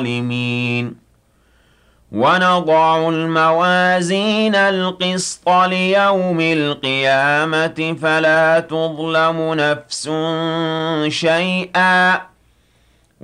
الظالمين ونضع الموازين القسط ليوم القيامة فلا تظلم نفس شيئا